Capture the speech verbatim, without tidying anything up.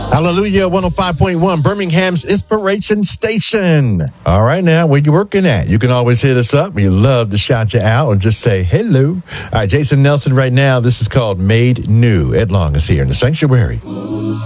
Hallelujah, one oh five point one, Birmingham's Inspiration Station. All right, now, where you working at? You can always hit us up. We love to shout you out or just say hello. All right, Jason Nelson right now. This is called Made New. Ed Long is here in the sanctuary.